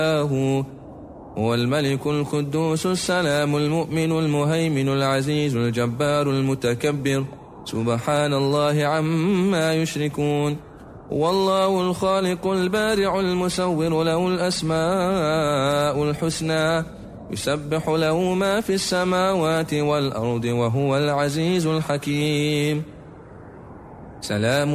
هو الملك القدوس السلام المؤمن المهيمن العزيز الجبار المتكبر سبحان الله عما يشركون. والله الخالق البارع المصور له الأسماء الحسنى يسبح له ما في السماوات والأرض وهو العزيز الحكيم. سلام